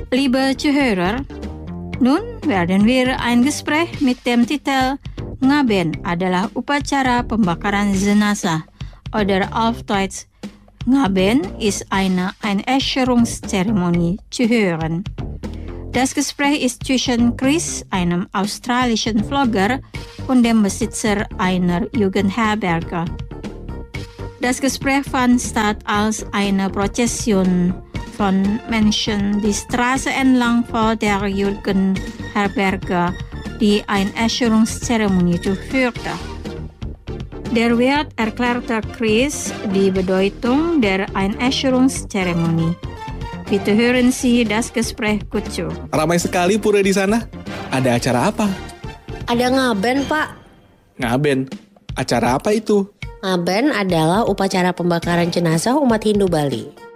Liebe Zuhörer, nun werden wir ein Gespräch mit dem Titel Ngaben adalah upacara pembakaran jenazah oder auf Deutsch Ngaben ist eine Einäscherungszeremonie zu hören. Das Gespräch ist zwischen Chris, einem australischen Vlogger, und dem Besitzer einer Jugendherberge. Das Gespräch fand statt, als eine Prozession von Menschen die Straße entlang vor der Jugendherberge die Einäscherungszeremonie durchführte. Der Wirt erklärte Chris die Bedeutung der Einäscherungszeremonie. Bitte hören Sie das Gespräch gut zu. Ramai sekali pura di sana. Ada acara apa? Ada ngaben, Pak. Ngaben. Acara apa itu? Ngaben adalah upacara pembakaran jenazah umat Hindu Bali.